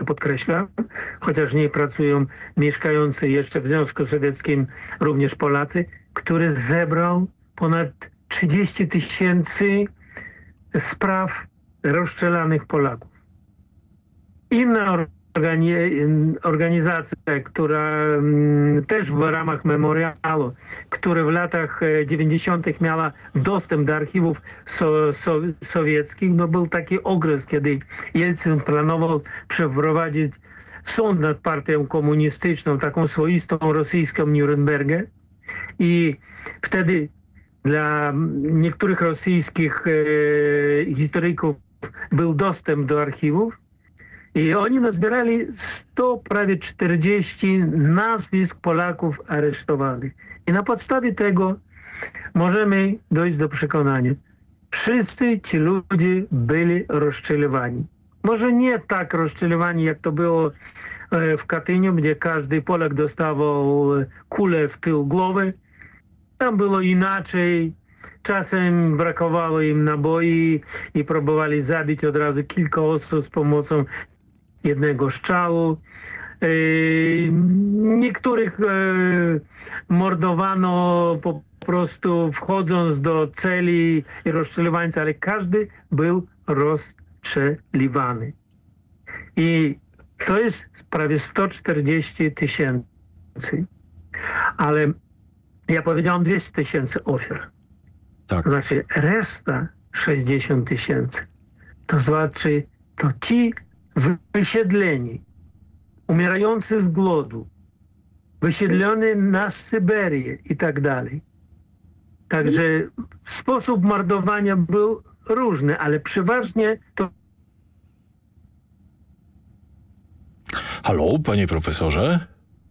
podkreślam, chociaż w niej pracują mieszkający jeszcze w Związku Sowieckim również Polacy, który zebrał ponad 30 000 spraw rozstrzelanych Polaków. Inna organizacja, która też w ramach memorialu, która w latach 90. miała dostęp do archiwów sowieckich, no był taki okres, kiedy Jelcyn planował przeprowadzić sąd nad partią komunistyczną, taką swoistą rosyjską Nurembergę, i wtedy dla niektórych rosyjskich historyków był dostęp do archiwów i oni nazbierali prawie 40 nazwisk Polaków aresztowanych. I na podstawie tego możemy dojść do przekonania. Wszyscy ci ludzie byli rozstrzelywani. Może nie tak rozstrzelywani, jak to było w Katyniu, gdzie każdy Polak dostawał kulę w tył głowy. Tam było inaczej. Czasem brakowało im naboi i próbowali zabić od razu kilka osób z pomocą jednego strzału. Niektórych mordowano po prostu wchodząc do celi i rozstrzeliwając, ale każdy był rozstrzeliwany. I to jest prawie 140 000. Ale ja powiedziałem 200 000 ofiar. Tak. To znaczy reszta 60 000. To znaczy to ci wysiedleni, umierający z głodu, wysiedleni na Syberię i tak dalej. Także sposób mordowania był różny, ale przeważnie to... Halo, panie profesorze?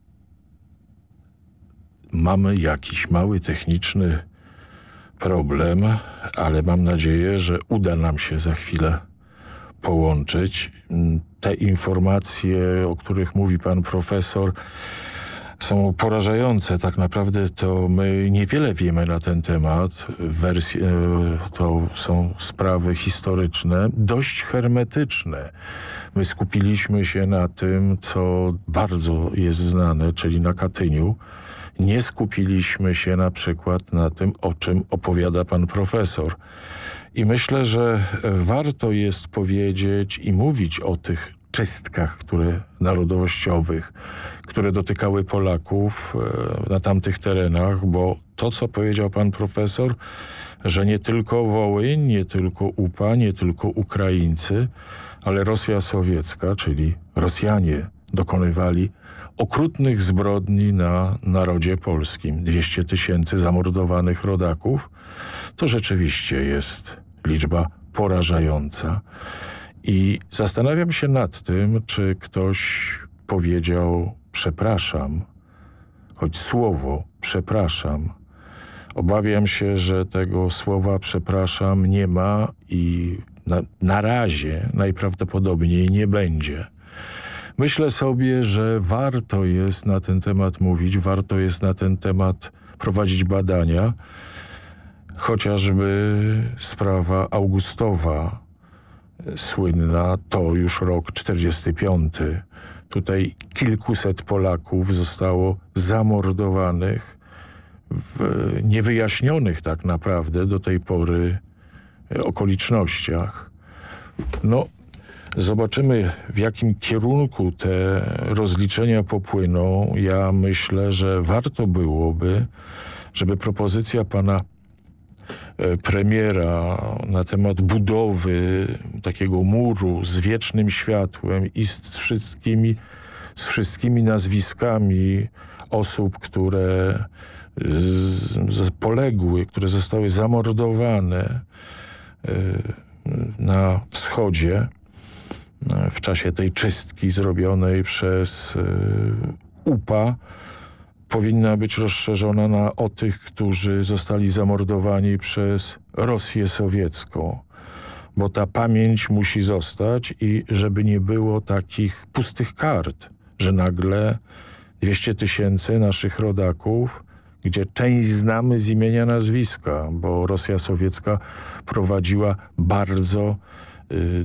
Mamy jakiś mały techniczny problem, ale mam nadzieję, że uda nam się za chwilę połączyć. Te informacje, o których mówi pan profesor, są porażające. Tak naprawdę to my niewiele wiemy na ten temat. To są sprawy historyczne, dość hermetyczne. My skupiliśmy się na tym, co bardzo jest znane, czyli na Katyniu. Nie skupiliśmy się na przykład na tym, o czym opowiada pan profesor. I myślę, że warto jest powiedzieć i mówić o tych czystkach narodowościowych, które dotykały Polaków na tamtych terenach, bo to, co powiedział pan profesor, że nie tylko Wołyń, nie tylko UPA, nie tylko Ukraińcy, ale Rosja sowiecka, czyli Rosjanie dokonywali okrutnych zbrodni na narodzie polskim. 200 000 zamordowanych rodaków, to rzeczywiście jest liczba porażająca. I zastanawiam się nad tym, czy ktoś powiedział przepraszam, choć słowo przepraszam. Obawiam się, że tego słowa przepraszam nie ma i na razie najprawdopodobniej nie będzie. Myślę sobie, że warto jest na ten temat mówić, warto jest na ten temat prowadzić badania. Chociażby sprawa Augustowa, słynna, to już rok 45. Tutaj kilkuset Polaków zostało zamordowanych w niewyjaśnionych tak naprawdę do tej pory okolicznościach. No, zobaczymy, w jakim kierunku te rozliczenia popłyną. Ja myślę, że warto byłoby, żeby propozycja pana premiera na temat budowy takiego muru z wiecznym światłem i z wszystkimi nazwiskami osób, które poległy, które zostały zamordowane na wschodzie w czasie tej czystki zrobionej przez UPA, powinna być rozszerzona o tych, którzy zostali zamordowani przez Rosję sowiecką. Bo ta pamięć musi zostać i żeby nie było takich pustych kart, że nagle 200 000 naszych rodaków, gdzie część znamy z imienia nazwiska, bo Rosja sowiecka prowadziła bardzo